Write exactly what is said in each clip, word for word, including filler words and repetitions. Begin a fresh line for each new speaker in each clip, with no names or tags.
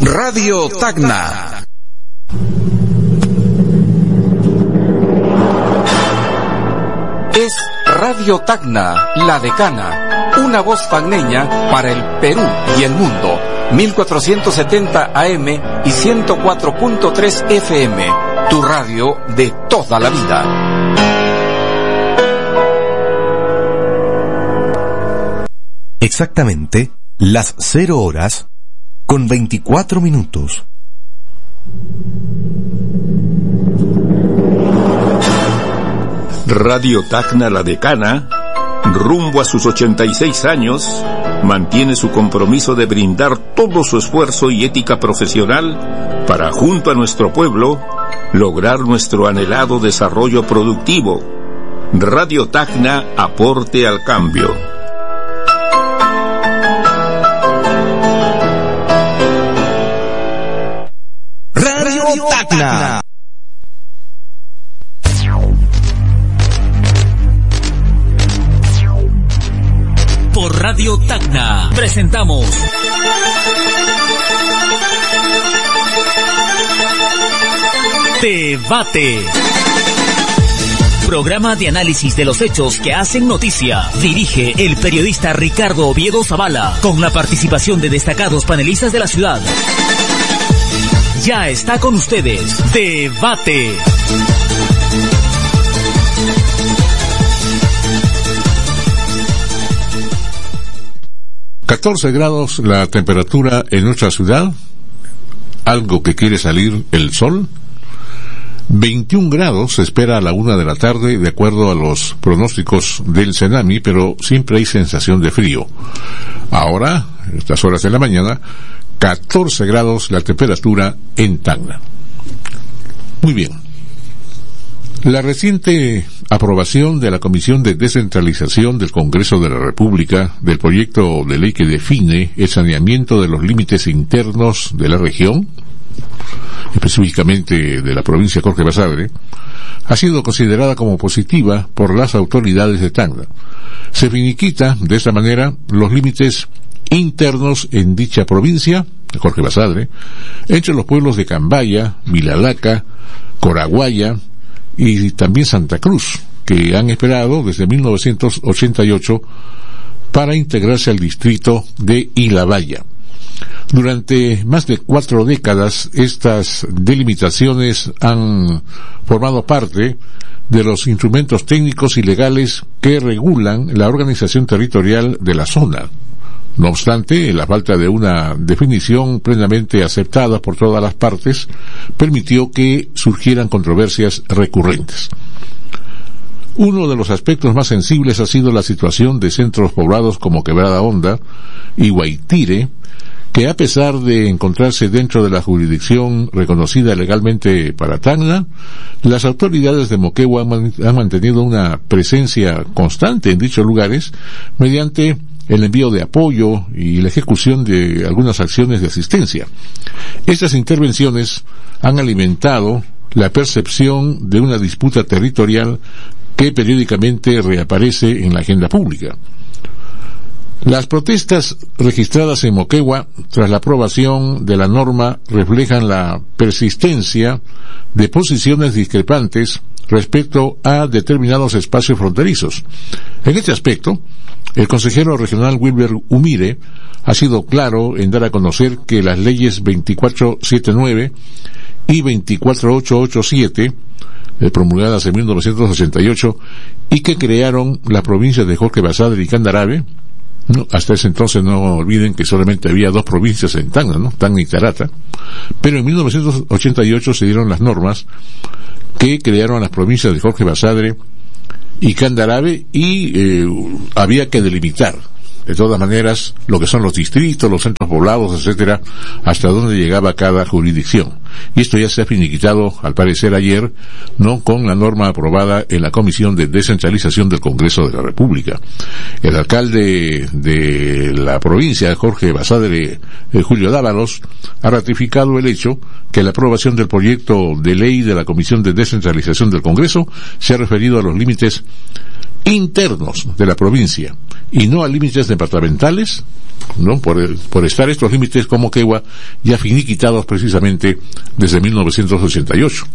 Radio Tacna. Es Radio Tacna, la decana, una voz tacneña para el Perú y el mundo. mil cuatrocientos setenta A M y ciento cuatro punto tres F M, tu radio de toda la vida.
Exactamente las cero horas con veinticuatro minutos.
Radio Tacna La Decana, rumbo a sus ochenta y seis años, mantiene su compromiso de brindar todo su esfuerzo y ética profesional para, junto a nuestro pueblo, lograr nuestro anhelado desarrollo productivo. Radio Tacna, aporte al cambio.
Radio Tacna.
Por Radio Tacna presentamos Debate. Programa de análisis de los hechos que hacen noticia. Dirige el periodista Ricardo Oviedo Zavala, con la participación de destacados panelistas de la ciudad. Ya está con ustedes Debate.
catorce grados la temperatura en nuestra ciudad, algo que quiere salir el sol. veintiún grados se espera a la una de la tarde, de acuerdo a los pronósticos del Cenami, pero siempre hay sensación de frío. Ahora, en estas horas de la mañana, catorce grados la temperatura en Tacna. Muy bien. La reciente aprobación de la Comisión de Descentralización del Congreso de la República del proyecto de ley que define el saneamiento de los límites internos de la región, específicamente de la provincia de Jorge Basadre, ha sido considerada como positiva por las autoridades de Tacna. Se finiquita de esta manera los límites internos en dicha provincia de Jorge Basadre entre los pueblos de Cambaya, Milalaca, Coraguaya y también Santa Cruz, que han esperado desde mil novecientos ochenta y ocho para integrarse al distrito de Ilabaya. Durante más de cuatro décadas, estas delimitaciones han formado parte de los instrumentos técnicos y legales que regulan la organización territorial de la zona. No obstante, la falta de una definición plenamente aceptada por todas las partes permitió que surgieran controversias recurrentes. Uno de los aspectos más sensibles ha sido la situación de centros poblados como Quebrada Honda y Guaitire, que a pesar de encontrarse dentro de la jurisdicción reconocida legalmente para Tacna, las autoridades de Moquegua han mantenido una presencia constante en dichos lugares mediante el envío de apoyo y la ejecución de algunas acciones de asistencia. Estas intervenciones han alimentado la percepción de una disputa territorial que periódicamente reaparece en la agenda pública. Las protestas registradas en Moquegua tras la aprobación de la norma reflejan la persistencia de posiciones discrepantes respecto a determinados espacios fronterizos. En este aspecto, el consejero regional Wilber Umire ha sido claro en dar a conocer que las leyes veinticuatro setenta y nueve y veinticuatro ochocientos ochenta y siete, eh, promulgadas en mil novecientos ochenta y ocho, y que crearon las provincias de Jorge Basadre y Candarave, no, hasta ese entonces no olviden que solamente había dos provincias en Tacna, ¿no? Tacna y Tarata, pero en mil novecientos ochenta y ocho se dieron las normas que crearon las provincias de Jorge Basadre y Candarave y eh, había que delimitar de todas maneras lo que son los distritos, los centros poblados, etcétera, hasta dónde llegaba cada jurisdicción. Y esto ya se ha finiquitado, al parecer ayer, no con la norma aprobada en la Comisión de Descentralización del Congreso de la República. El alcalde de la provincia, Jorge Basadre, eh, Julio Dávalos, ha ratificado el hecho que la aprobación del proyecto de ley de la Comisión de Descentralización del Congreso se ha referido a los límites internos de la provincia y no a límites departamentales, ¿no? Por, el, por estar estos límites con Moquegua ya finiquitados precisamente desde mil novecientos ochenta y ocho.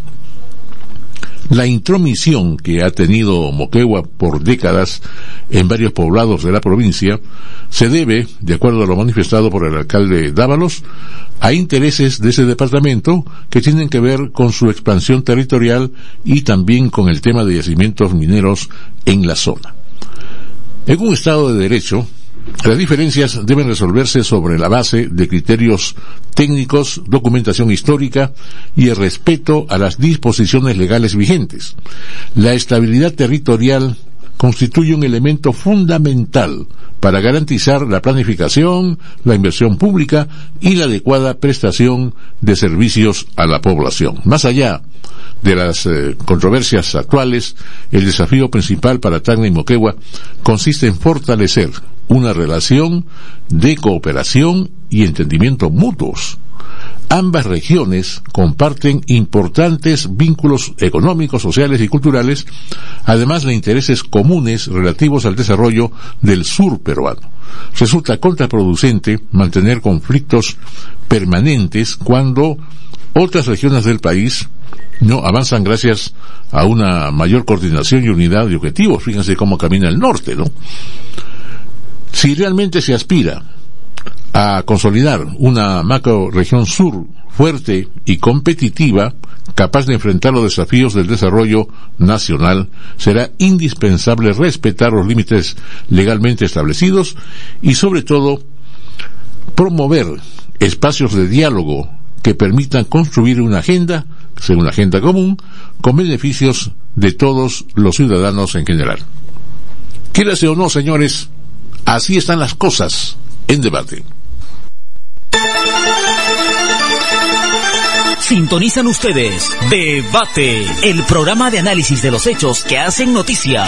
La intromisión que ha tenido Moquegua por décadas en varios poblados de la provincia se debe, de acuerdo a lo manifestado por el alcalde Dávalos, a intereses de ese departamento que tienen que ver con su expansión territorial y también con el tema de yacimientos mineros en la zona. En un Estado de Derecho, las diferencias deben resolverse sobre la base de criterios técnicos, documentación histórica y el respeto a las disposiciones legales vigentes. La estabilidad territorial constituye un elemento fundamental para garantizar la planificación, la inversión pública y la adecuada prestación de servicios a la población. Más allá de las eh, controversias actuales, el desafío principal para Tacna y Moquegua consiste en fortalecer una relación de cooperación y entendimiento mutuos. Ambas regiones comparten importantes vínculos económicos, sociales y culturales, además de intereses comunes relativos al desarrollo del sur peruano. Resulta contraproducente mantener conflictos permanentes cuando otras regiones del país no avanzan gracias a una mayor coordinación y unidad de objetivos. Fíjense cómo camina el norte, ¿no? Si realmente se aspira a consolidar una macrorregión sur fuerte y competitiva, capaz de enfrentar los desafíos del desarrollo nacional, será indispensable respetar los límites legalmente establecidos y, sobre todo, promover espacios de diálogo que permitan construir una agenda, según una agenda común, con beneficios de todos los ciudadanos en general. Quírase o no, señores, así están las cosas en debate.
Sintonizan ustedes Debate, el programa de análisis de los hechos que hacen noticia.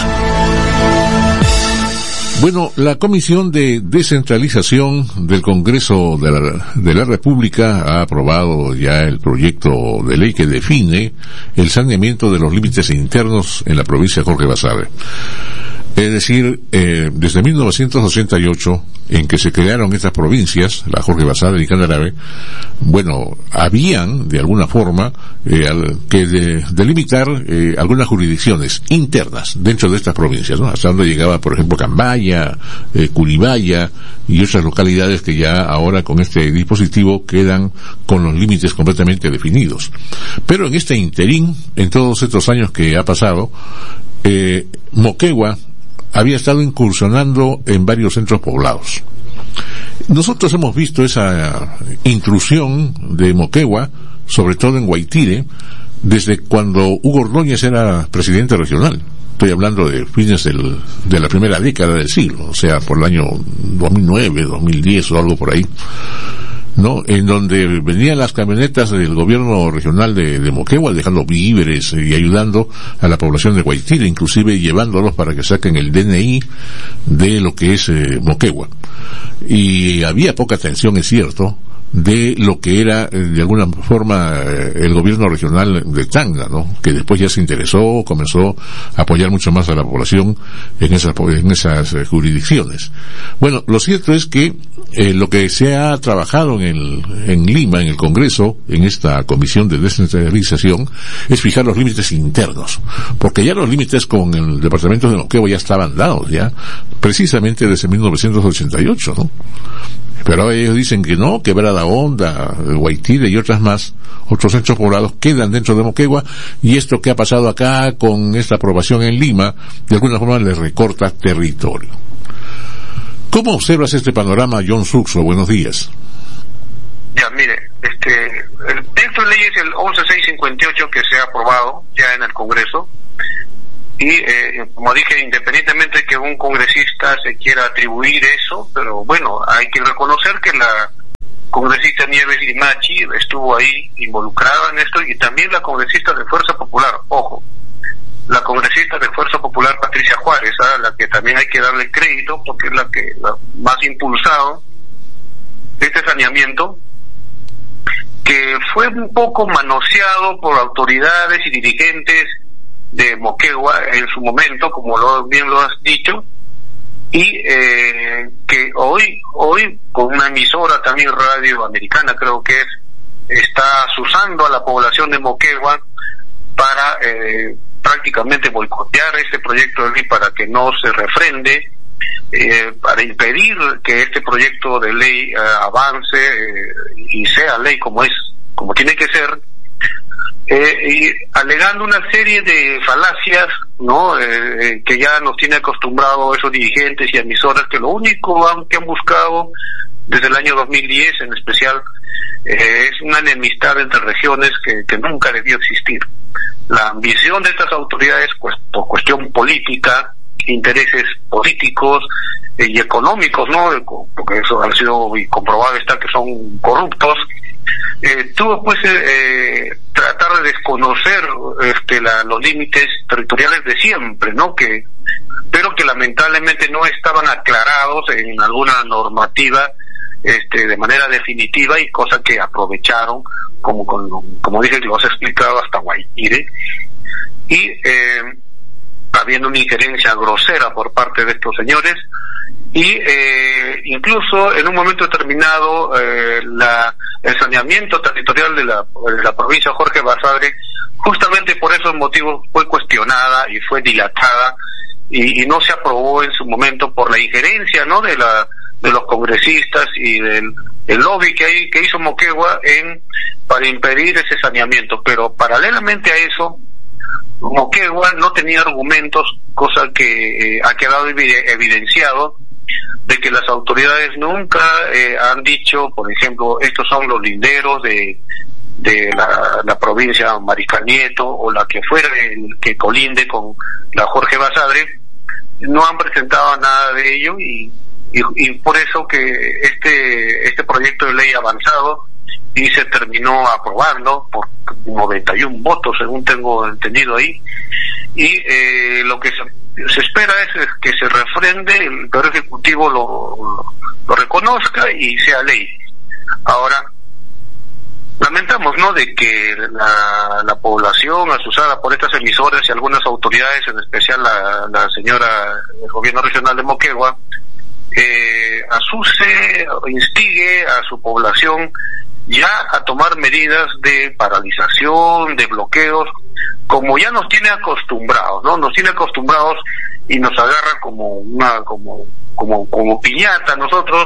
Bueno, la Comisión de Descentralización del Congreso de la, de la República ha aprobado ya el proyecto de ley que define el saneamiento de los límites internos en la provincia de Jorge Basadre. Es decir, eh, desde mil novecientos ochenta y ocho, en que se crearon estas provincias, la Jorge Basadre y Candarave, bueno, habían, de alguna forma, eh, al, que de, delimitar eh, algunas jurisdicciones internas dentro de estas provincias, ¿no? Hasta donde llegaba, por ejemplo, Cambaya, eh, Curibaya y otras localidades que ya ahora con este dispositivo quedan con los límites completamente definidos. Pero en este interín, en todos estos años que ha pasado, eh, Moquegua había estado incursionando en varios centros poblados. Nosotros hemos visto esa intrusión de Moquegua, sobre todo en Guaitire, desde cuando Hugo Ordóñez era presidente regional. Estoy hablando de fines del, de la primera década del siglo, o sea, por el año dos mil nueve, dos mil diez o algo por ahí, ¿no? En donde venían las camionetas del gobierno regional de, de Moquegua dejando víveres y ayudando a la población de Guaitire, inclusive llevándolos para que saquen el D N I de lo que es eh, Moquegua. Y había poca atención, es cierto, de lo que era de alguna forma el gobierno regional de Tacna, ¿no? Que después ya se interesó, comenzó a apoyar mucho más a la población en esas en esas eh, jurisdicciones. Bueno, lo cierto es que eh, lo que se ha trabajado en el en Lima, en el Congreso, en esta comisión de descentralización, es fijar los límites internos, porque ya los límites con el departamento de Moquegua ya estaban dados ya, precisamente desde mil novecientos ochenta y ocho, ¿no? Pero ellos dicen que no, Quebrada Honda, Guaitire y otras más, otros centros poblados quedan dentro de Moquegua, y esto que ha pasado acá con esta aprobación en Lima, de alguna forma les recorta territorio. ¿Cómo observas este panorama, John Suxo? Buenos días.
Ya, mire, este, el texto de ley es el once mil seiscientos cincuenta y ocho que se ha aprobado ya en el Congreso. Y, eh, como dije, independientemente de que un congresista se quiera atribuir eso, pero bueno, hay que reconocer que la congresista Nieves Limachi estuvo ahí involucrada en esto, y también la congresista de Fuerza Popular, ojo, la congresista de Fuerza Popular Patricia Juárez, a la que también hay que darle crédito, porque es la que la más impulsado este saneamiento, que fue un poco manoseado por autoridades y dirigentes de Moquegua en su momento, como lo, bien lo has dicho, y eh, que hoy, hoy con una emisora también radio americana, creo que es, está asusando a la población de Moquegua para eh, prácticamente boicotear este proyecto de ley para que no se refrende, eh, para impedir que este proyecto de ley eh, avance eh, y sea ley como es, como tiene que ser, eh, y alegando una serie de falacias, ¿no? Eh, eh, que ya nos tiene acostumbrados esos dirigentes y emisoras, que lo único han, que han buscado desde el año dos mil diez en especial eh, es una enemistad entre regiones que, que nunca debió existir. La ambición de estas autoridades, pues, por cuestión política, intereses políticos eh, y económicos, ¿no? Porque eso ha sido comprobado está que son corruptos, eh, tuvo pues eh, tratar de desconocer este, la, los límites territoriales de siempre, ¿no? Que, pero que lamentablemente no estaban aclarados en alguna normativa este, de manera definitiva, y cosa que aprovecharon, como con, como dije, lo has explicado, hasta Guaitire, y eh, habiendo una injerencia grosera por parte de estos señores, y eh, incluso en un momento determinado eh, la, el saneamiento territorial de la, de la provincia Jorge Basadre, justamente por esos motivos fue cuestionada y fue dilatada, y, y no se aprobó en su momento por la injerencia, ¿no?, de la de los congresistas y del el lobby que hay, que hizo Moquegua en para impedir ese saneamiento. Pero paralelamente a eso, Moquegua no tenía argumentos, cosa que eh, ha quedado evidenciado, de que las autoridades nunca eh, han dicho, por ejemplo, estos son los linderos de de la, la provincia Mariscal Nieto, o la que fuera el que colinde con la Jorge Basadre. No han presentado nada de ello, y Y, y por eso que este este proyecto de ley ha avanzado y se terminó aprobando por noventa y uno votos, según tengo entendido ahí, y eh, lo que se, se espera es que se refrende, el Poder Ejecutivo lo, lo, lo reconozca y sea ley. Ahora, lamentamos, ¿no?, de que la, la población asusada por estas emisoras y algunas autoridades, en especial la, la señora del gobierno regional de Moquegua, Eh, asuse, instigue a su población ya a tomar medidas de paralización, de bloqueos, como ya nos tiene acostumbrados, ¿no? Nos tiene acostumbrados y nos agarra como una, como, como, como piñata nosotros,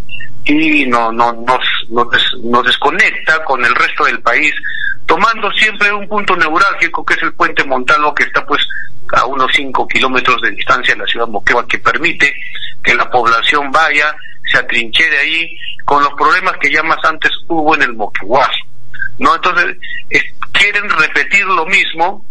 y no, no, nos, nos, nos desconecta con el resto del país, tomando siempre un punto neurálgico que es el puente Montalvo, que está pues a unos cinco kilómetros de distancia de la ciudad de Moquegua, que permite que la población vaya, se atrinchere ahí, con los problemas que ya más antes hubo en el Moqueguazo, ¿no? Entonces, es, quieren repetir lo mismo,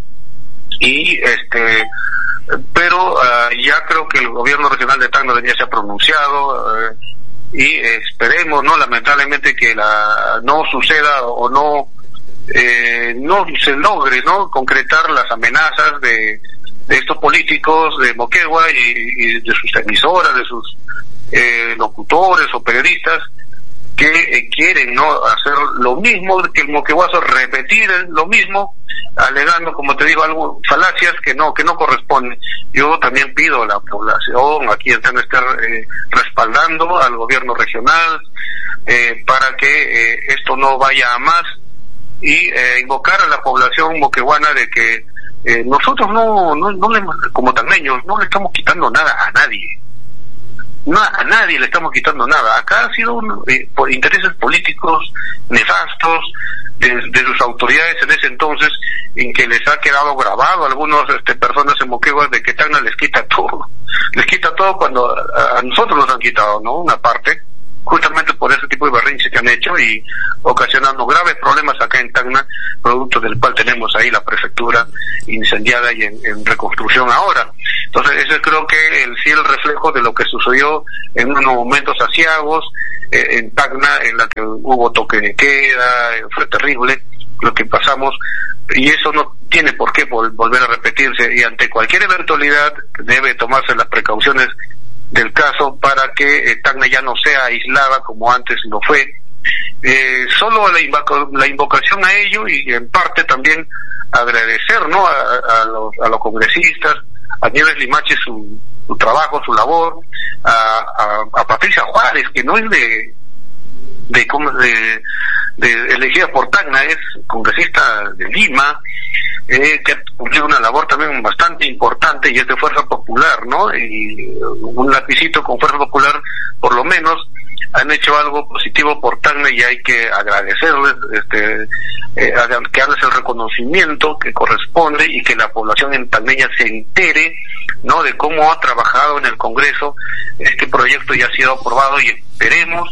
y este pero uh, ya creo que el gobierno regional de Tacna ya se ha pronunciado, uh, y eh, esperemos, no lamentablemente, que la no suceda o no eh, no se logre, no concretar las amenazas de de estos políticos de Moquegua y, y de sus emisoras, de sus eh, locutores o periodistas que eh, quieren no hacer lo mismo que el Moqueguazo, repetir lo mismo, alegando, como te digo, algo, falacias que no que no corresponden. Yo también pido a la población aquí en Tacna estar eh, respaldando al gobierno regional eh, para que eh, esto no vaya a más, y eh, invocar a la población moqueguana de que Eh, nosotros no, no, no le, como tacneños, no le estamos quitando nada a nadie. No, a nadie le estamos quitando nada. Acá ha sido un, eh, por intereses políticos nefastos de, de sus autoridades en ese entonces, en que les ha quedado grabado a algunas este, personas en Moquegua de que Tacna les quita todo. Les quita todo cuando a, a nosotros nos han quitado, ¿no?, una parte, justamente por ese tipo de berrinches que han hecho y ocasionando graves problemas acá en Tacna, producto del cual tenemos ahí la prefectura incendiada y en, en reconstrucción ahora. Entonces ese creo que el sí el reflejo de lo que sucedió en unos momentos aciagos eh, en Tacna, en la que hubo toque de queda, eh, fue terrible lo que pasamos, y eso no tiene por qué vol- volver a repetirse, y ante cualquier eventualidad debe tomarse las precauciones del caso para que eh, Tacna ya no sea aislada como antes lo fue. Eh, solo la, invoca- la invocación a ello, y en parte también agradecer, ¿no?, a, a, los, a los congresistas, a Nieves Limache su, su trabajo, su labor, a, a, a Patricia Juárez, que no es de de, de, de elegida por Tacna, es congresista de Lima, eh, que ha cumplido una labor también bastante importante, y es de Fuerza Popular, ¿no? Y un lapicito con Fuerza Popular, por lo menos, han hecho algo positivo por Tacna, y hay que agradecerles, este, eh, que darles el reconocimiento que corresponde, y que la población en tacneña se entere, ¿no?, de cómo ha trabajado en el Congreso. Este proyecto ya ha sido aprobado, y esperemos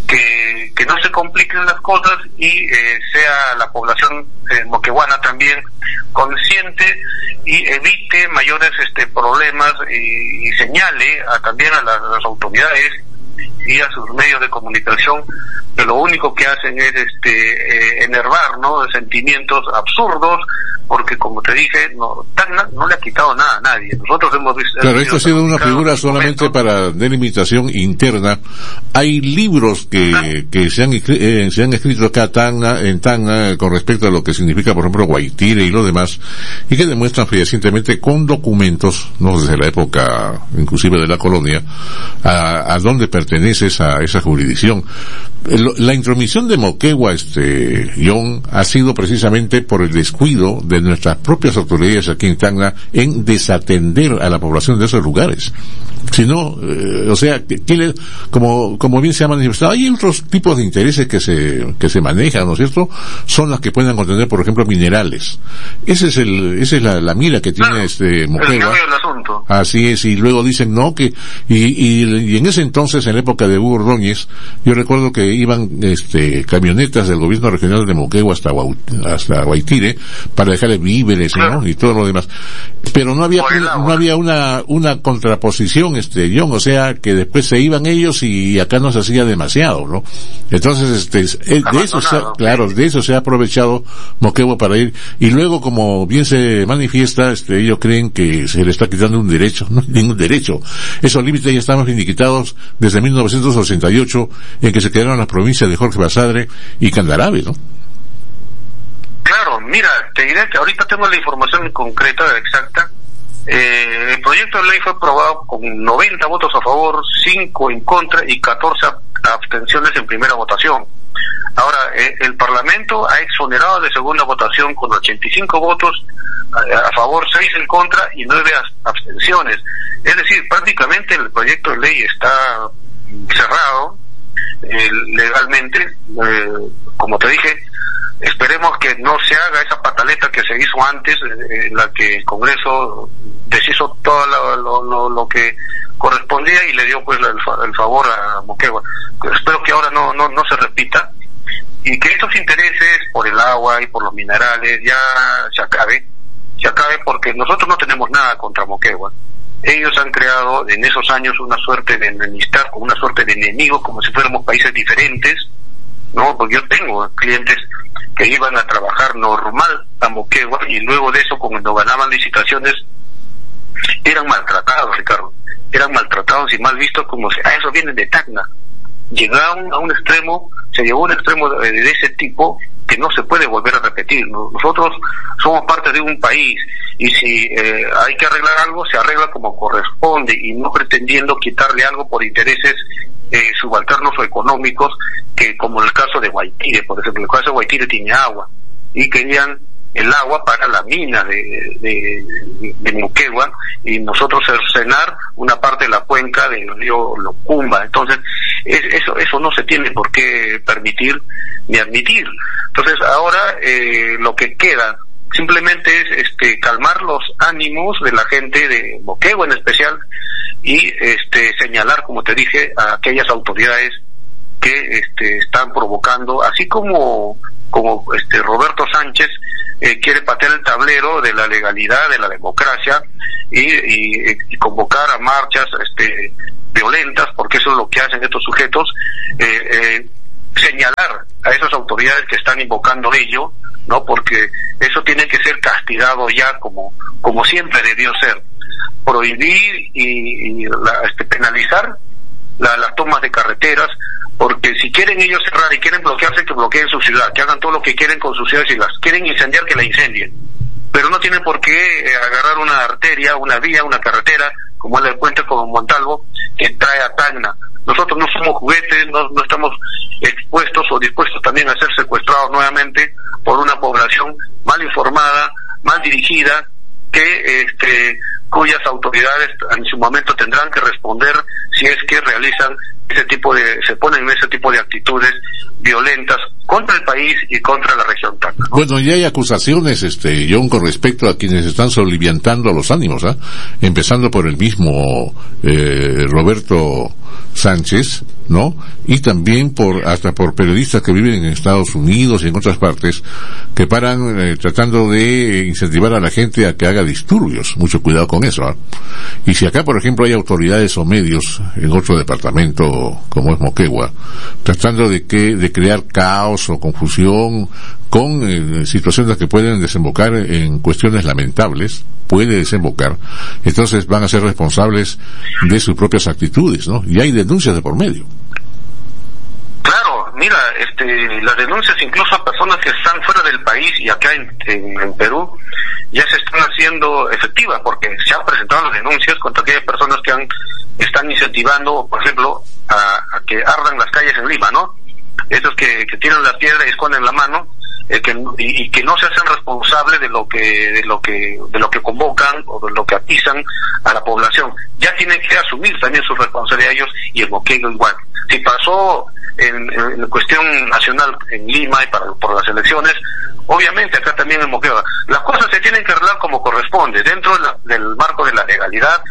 que, que no se compliquen las cosas, y eh, sea la población eh, moquegüana también consciente, y evite mayores este problemas, y, y señale a, también a, la, a las autoridades y a sus medios de comunicación, que lo único que hacen es este eh, enervar, ¿no?, de sentimientos absurdos, porque como te dije, no, Tacna no le ha quitado nada a nadie. Nosotros hemos visto...
Claro, esto ha sido una figura solamente momento. para delimitación interna. Hay libros que, ¿Ah? que se han, eh, se han escrito acá Tacna, en Tacna con respecto a lo que significa, por ejemplo, Guaitire y lo demás, y que demuestran fehacientemente con documentos, no desde la época inclusive de la colonia, a, a dónde pertenece esa, esa jurisdicción. La intromisión de Moquegua, este, John, ha sido precisamente por el descuido de nuestras propias autoridades aquí en Tacna en desatender a la población de esos lugares. Si no, eh, o sea, que le, como, como bien se ha manifestado, hay otros tipos de intereses que se, que se manejan, ¿no es cierto? Son las que pueden contener, por ejemplo, minerales. Ese es el, esa es la, la mira que tiene, claro, este, Moquegua.
El asunto.
Así es, y luego dicen no, que, y, y, y en ese entonces, en la época de Hugo Ordóñez, yo recuerdo que iban, este, camionetas del gobierno regional de Moquegua hasta, hasta Guaitire para dejarle víveres, claro, ¿no?, y todo lo demás. Pero no había, no había una, una contraposición, este, John, o sea, que después se iban ellos y acá no se hacía demasiado, ¿no? Entonces, este, de eso se, claro, de eso se ha aprovechado Moquegua para ir, y luego, como bien se manifiesta, este, ellos creen que se le está quitando un derecho, no hay ningún derecho. Esos límites ya estaban finiquitados desde mil novecientos ochenta y ocho, en que se quedaron las provincias de Jorge Basadre y Candarave, ¿no?
Claro, mira, te diré que ahorita tengo la información concreta, exacta. Eh, el proyecto de ley fue aprobado con noventa votos a favor, cinco en contra y catorce abstenciones en primera votación. Ahora, eh, el Parlamento ha exonerado de segunda votación con ochenta y cinco votos a, a favor, seis en contra y nueve abstenciones. Es decir, prácticamente el proyecto de ley está cerrado eh, legalmente. Eh, como te dije, esperemos que no se haga esa pataleta que se hizo antes, eh, en la que el Congreso deshizo todo lo, lo, lo que correspondía y le dio pues el, el favor a Moquegua. Espero que ahora no, no, no se repita, y que estos intereses por el agua y por los minerales ya se acabe, se acabe porque nosotros no tenemos nada contra Moquegua. Ellos han creado en esos años una suerte de enemistad, una suerte de enemigos, como si fuéramos países diferentes, ¿no? Porque yo tengo clientes que iban a trabajar normal a Moquegua, y luego de eso, cuando ganaban licitaciones, eran maltratados, Ricardo. Eran maltratados y mal vistos, como si a eso vienen de Tacna. Llegaron a un extremo, se llegó a un extremo de, de ese tipo que no se puede volver a repetir, ¿no? Nosotros somos parte de un país, y si eh, hay que arreglar algo, se arregla como corresponde, y no pretendiendo quitarle algo por intereses eh, subalternos o económicos, que como el caso de Guaitire, por ejemplo. El caso de Guaitire tiene agua, y querían el agua para la mina de, de, de Moquegua, y nosotros cercenar una parte de la cuenca del río Locumba. Entonces, es, eso eso no se tiene por qué permitir ni admitir. Entonces, ahora eh, lo que queda simplemente es este calmar los ánimos de la gente de Moquegua en especial, y este señalar, como te dije, a aquellas autoridades que este están provocando, así como como este Roberto Sánchez eh, quiere patear el tablero de la legalidad, de la democracia, y, y, y convocar a marchas este violentas, porque eso es lo que hacen estos sujetos, eh, eh, señalar a esas autoridades que están invocando ello, ¿no? Porque eso tiene que ser castigado ya como como siempre debió ser. Prohibir y, y la, este, penalizar la, las tomas de carreteras, porque si quieren ellos cerrar y quieren bloquearse, que bloqueen su ciudad, que hagan todo lo que quieren con sus ciudades, y las quieren incendiar, que la incendien. pero no tienen por qué eh, agarrar una arteria, una vía, una carretera, como es el puente con Montalvo, que trae a Tacna. Nosotros no somos juguetes, no, no estamos expuestos o dispuestos también a ser secuestrados nuevamente por una población mal informada, mal dirigida, que este cuyas autoridades en su momento tendrán que responder si es que realizan ese tipo de, se ponen en ese tipo de actitudes violentas contra el país y contra la región Tacna, ¿no?
Bueno, ya hay acusaciones, este, John, con respecto a quienes están soliviantando los ánimos, ¿ah? Empezando por el mismo eh, Roberto Sánchez, ¿no? Y también por, hasta por periodistas que viven en Estados Unidos y en otras partes, que paran eh, tratando de incentivar a la gente a que haga disturbios. Mucho cuidado con eso, ¿ah? Y si acá, por ejemplo, hay autoridades o medios en otro departamento como es Moquegua, tratando de que, de crear caos o confusión con eh, situaciones que pueden desembocar en cuestiones lamentables, puede desembocar, entonces van a ser responsables de sus propias actitudes, ¿no? Y hay denuncias de por medio.
Claro, mira, este, las denuncias incluso a personas que están fuera del país y acá en, en, en Perú ya se están haciendo efectivas, porque se han presentado las denuncias contra aquellas personas que han, están incentivando, por ejemplo, a, a que ardan las calles en Lima, ¿no? Esos que, que tiran la piedra y esconden la mano, eh, que, y, y que no se hacen responsables de lo que, de lo que, de lo que convocan o de lo que atizan a la población. Ya tienen que asumir también su responsabilidad ellos, y el Moquegua igual. Si pasó en, en cuestión nacional en Lima y para, por las elecciones, obviamente acá también en Moquegua. Las cosas se tienen que arreglar como corresponde, dentro de la, del marco de la legalidad,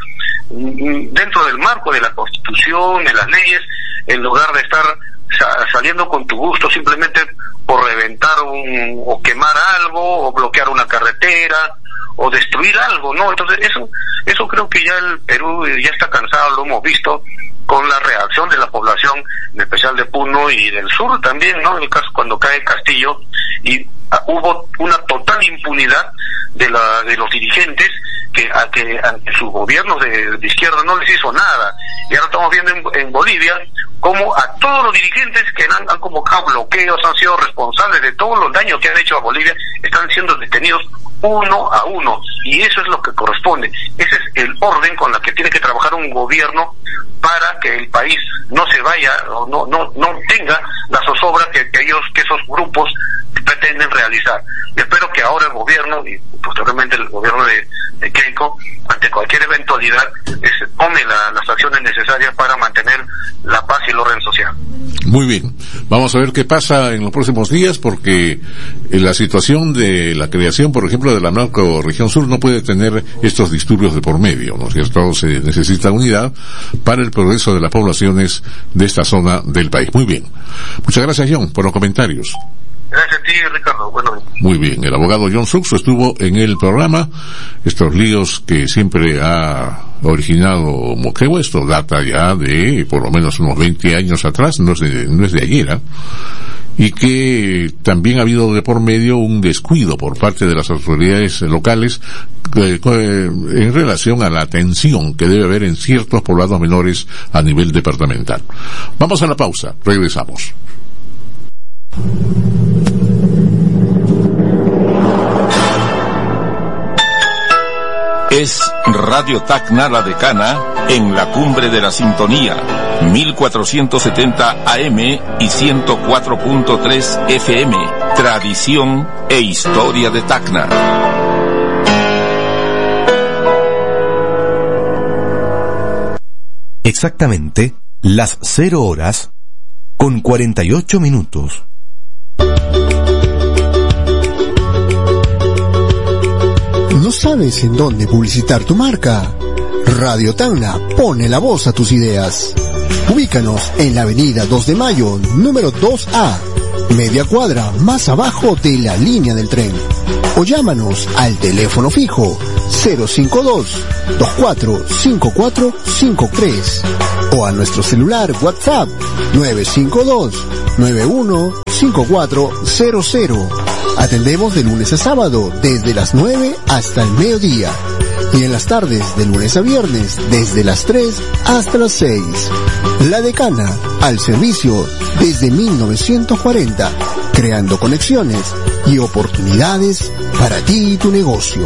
dentro del marco de la Constitución, de las leyes, en lugar de estar saliendo con tu gusto simplemente por reventar un, o quemar algo, o bloquear una carretera, o destruir algo, ¿no? Entonces eso, eso creo que ya el Perú ya está cansado, lo hemos visto con la reacción de la población, en especial de Puno y del sur también, ¿no? En el caso cuando cae Castillo, y uh, hubo una total impunidad de la, de los dirigentes que a que ante sus gobiernos de, de izquierda no les hizo nada. Y ahora estamos viendo en, en Bolivia como a todos los dirigentes que han, han convocado bloqueos, han sido responsables de todos los daños que han hecho a Bolivia, están siendo detenidos uno a uno, y eso es lo que corresponde. Ese es el orden con la que tiene que trabajar un gobierno para que el país no se vaya o no no no tenga la zozobra que, que ellos que esos grupos pretenden realizar. Y espero que ahora el gobierno y posteriormente el gobierno de, de Keiko, ante cualquier eventualidad, es, tome la, las acciones necesarias para mantener la paz y el orden social.
Muy bien, vamos a ver qué pasa en los próximos días, porque la situación de la creación, por ejemplo, de la narcorregión sur no puede tener estos disturbios de por medio, ¿no es cierto? Se necesita unidad para el progreso de las poblaciones de esta zona del país. Muy bien, muchas gracias, John, por los comentarios.
Gracias a ti, Ricardo. Bueno.
Muy bien, el abogado John Suxo estuvo en el programa. Estos líos que siempre ha originado Moquegua, esto data ya de por lo menos unos veinte años atrás, no es de, no es de ayer, ¿eh? Y que también ha habido de por medio un descuido por parte de las autoridades locales eh, en relación a la atención que debe haber en ciertos poblados menores a nivel departamental. Vamos a la pausa, regresamos.
Es Radio Tacna La Decana en la cumbre de la sintonía, mil cuatrocientos setenta A M y ciento cuatro punto tres F M, tradición e historia de Tacna.
Exactamente las cero horas con cuarenta y ocho minutos.
¿No sabes en dónde publicitar tu marca? Radio Tacna pone la voz a tus ideas. Ubícanos en la avenida dos de mayo, número dos A, media cuadra más abajo de la línea del tren. O llámanos al teléfono fijo cero cinco dos, dos cuatro cinco cuatro cinco tres o a nuestro celular WhatsApp nueve cinco dos, nueve uno cinco cuatro cero cero. Atendemos de lunes a sábado desde las nueve hasta el mediodía y en las tardes de lunes a viernes desde las tres hasta las seis. La Decana, al servicio desde mil novecientos cuarenta, creando conexiones y oportunidades para ti y tu negocio.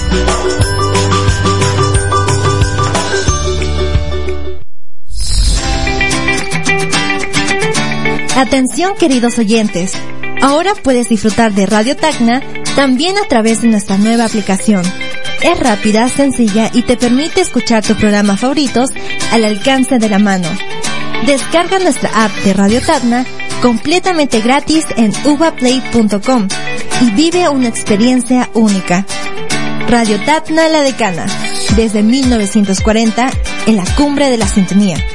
Atención, queridos oyentes. Ahora puedes disfrutar de Radio Tacna también a través de nuestra nueva aplicación. Es rápida, sencilla y te permite escuchar tus programas favoritos al alcance de la mano. Descarga nuestra app de Radio Tacna completamente gratis en uvaplay punto com y vive una experiencia única. Radio Tacna La Decana, desde mil novecientos cuarenta en la cumbre de la sintonía.